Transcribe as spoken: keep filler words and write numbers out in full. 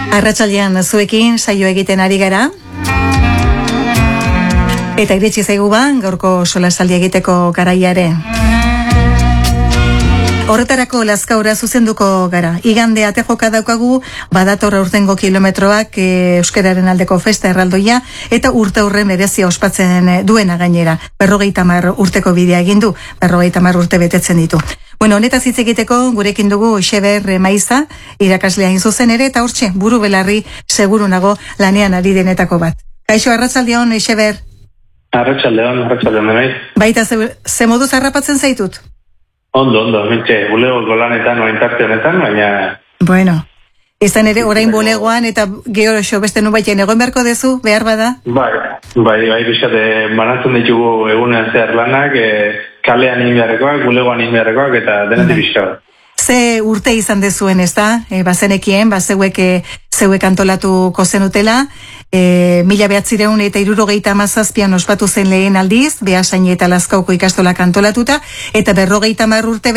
Arratsaldean zuekin saio egiten ari gara. Eta iritsi zaigu ba, gaurko solasaldi egiteko garaiare. Horretarako Lazkaura zuzenduko gara. Igande ate joka daukagu, badator aurtengo kilometroak e, euskararen aldeko festa erraldoia, eta urte aurre merezia ospatzen duena gainera. Berrogeita hamar urteko bidea egin du, berrogeita hamar urte betetzen ditu. Bueno, honetaz hitz egiteko gurekin dugu Xeber Maiza, irakaslea hain zuzen ere, eta hortxe, buru belarri seguru nago lanean ari denetako bat. Kaixo, arratsaldeon, Xeber? Arratsaldeon, arratsaldeon, bai. Baita, ze, ze moduz harrapatzen zaitut? Ondo, ondo, mentxe, bulego golanetan, ointarte honetan, baina... Bueno, izan ere, orain bulegoan, eta gero xo beste nubaiten egon beharko dezu, behar bada? Bai, bai, bai, bizkate, banatzen ditugu egunean zehar lanak, e, kalean inbiarrekoak, bulegoan inbiarrekoak, eta denetik bizkaba. Ze urte izan dezuen, ez da? E, bazenekien, bazeuek e, zeuek antolatuko zenutela, e, mila behatzireun eta irurogeita amazazpian ospatu zen lehen aldiz, Beasain eta Lazkauko ikastolak antolatuta, eta berrogeita hamar urte